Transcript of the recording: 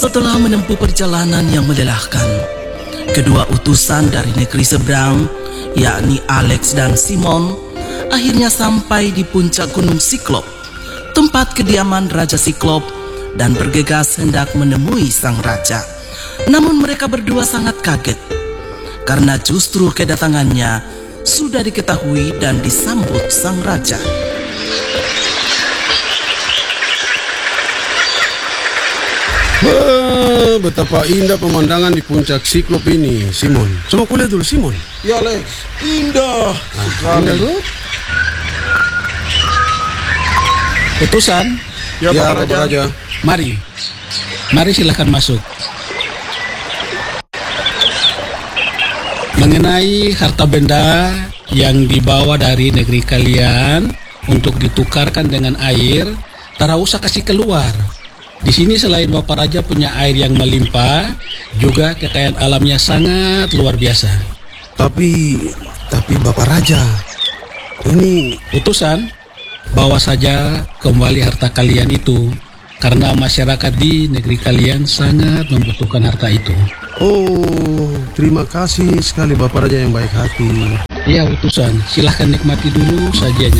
Setelah menempuh perjalanan yang melelahkan, kedua utusan dari negeri seberang, yakni Alex dan Simon, akhirnya sampai di puncak Gunung Siklop, tempat kediaman Raja Siklop, dan bergegas hendak menemui sang raja. Namun mereka berdua sangat kaget, karena justru kedatangannya sudah diketahui dan disambut sang raja. Wah, betapa indah pemandangan di puncak Siklop ini, Simon. Coba aku lihat dulu, Simon. Ya, Alex, indah sekali. Indah tuh. Utusan, Ya, Ya, Pak Bapak Raja. mari silahkan masuk. Mengenai harta benda yang dibawa dari negeri kalian untuk ditukarkan dengan air, tak usah kasih keluar. Di sini selain Bapak Raja punya air yang melimpah, juga kekayaan alamnya sangat luar biasa. Tapi Bapak Raja, ini Utusan, bawa saja kembali harta kalian itu, karena masyarakat di negeri kalian sangat membutuhkan harta itu. oh, terima kasih sekali Bapak Raja yang baik hati. Ya, utusan, silahkan nikmati dulu sajiannya.